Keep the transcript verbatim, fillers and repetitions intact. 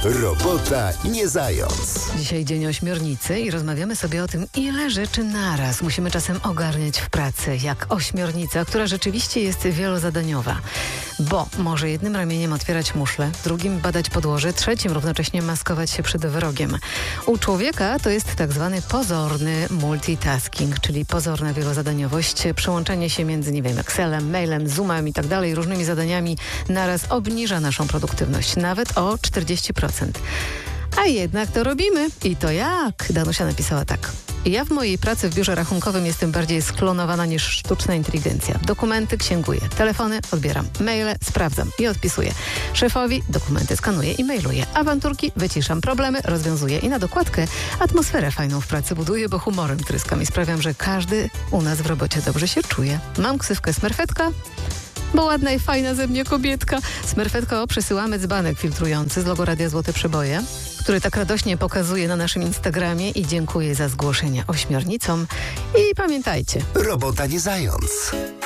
Robota nie zając. Dzisiaj dzień ośmiornicy i rozmawiamy sobie o tym, ile rzeczy naraz musimy czasem ogarniać w pracy, jak ośmiornica, która rzeczywiście jest wielozadaniowa. Bo może jednym ramieniem otwierać muszlę, drugim badać podłoże, trzecim równocześnie maskować się przed wrogiem. U człowieka to jest tak zwany pozorny multitasking, czyli pozorna wielozadaniowość, przełączanie się między, nie wiem, Excelem, mailem, Zoomem i tak dalej, różnymi zadaniami naraz obniża naszą produktywność, nawet o czterdzieści procent. A jednak to robimy. I to jak? Danusia napisała tak. Ja w mojej pracy w biurze rachunkowym jestem bardziej sklonowana niż sztuczna inteligencja. Dokumenty księguję, telefony odbieram, maile sprawdzam i odpisuję. Szefowi dokumenty skanuję i mailuję. Awanturki wyciszam, problemy rozwiązuję i na dokładkę atmosferę fajną w pracy buduję, bo humorem tryskam i sprawiam, że każdy u nas w robocie dobrze się czuje. Mam ksywkę Smerfetka, bo ładna i fajna ze mnie kobietka. Smerfetko, przesyłamy dzbanek filtrujący z logo Radia Złote Przeboje, który tak radośnie pokazuje na naszym Instagramie i dziękuję za zgłoszenia ośmiornicom. I pamiętajcie. Robota nie zając.